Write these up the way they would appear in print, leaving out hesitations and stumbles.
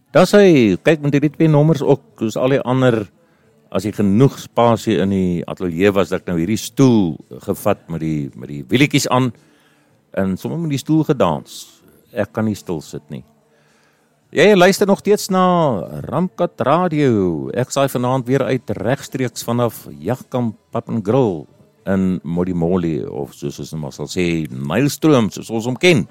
Dis hy, kyk met hierdie 2 nommers ook, soos al die ander, as jy genoeg spasie in die ateljee was, dat ek nou hierdie stoel gevat met die wielietjies aan, en sommer met die stoel gedans. Ek kan nie stil sit nie. Jy luister nog steeds na Ramkat Radio. Ek saai vanaand weer uit regstreeks vanaf Jagkamp Pub and Grill in Modimolle, of soos ons maar sal sê, Nylstroom, soos ons hom ken.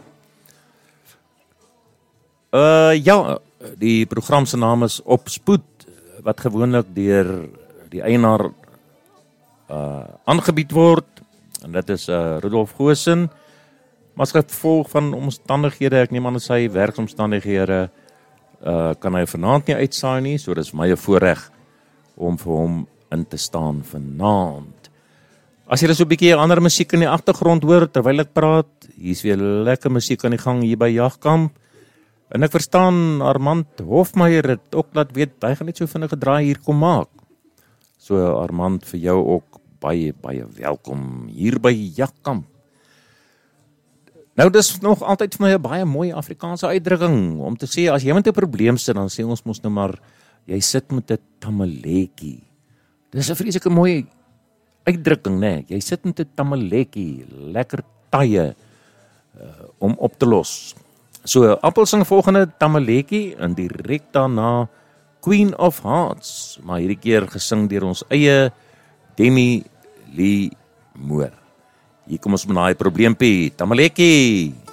Ja, die program se naam is Op Spoed, wat gewoonlik deur die eienaar aangebied word, en dit is Rudolf Goosen, maar as gevolg van omstandighede, ek neem aan sy werksomstandighede, kan hy vanaand nie uitsaai nie, so dis my voorreg om vir hom in te staan vanaand. As jy so 'n bietjie ander musiek in die agtergrond hoor terwyl ek praat, hier's weer lekker musiek aan die gang hier by Jagkamp. En ek verstaan Armand Hofmeyer het ook laat weet hy gaan net so vinnige draai hier kom maak. So Armand, vir jou ook baie welkom hier by Jagkamp. Nou dis nog altyd vir my 'n baie mooi Afrikaanse uitdrukking om te sê as jy met 'n probleem sit, dan sê ons mos nou maar jy sit met 'n tamaletjie. Dis 'n vreeslike mooi uitdrukking, né? Jy sit met 'n tamaletjie, lekker tye om op te los. So Appel sing volgende tamaletjie en direk daarna Queen of Hearts, maar hierdie keer gesing deur ons eie Demi Lee Moore. Hier kom ons met daai probleempie, tamaletjie.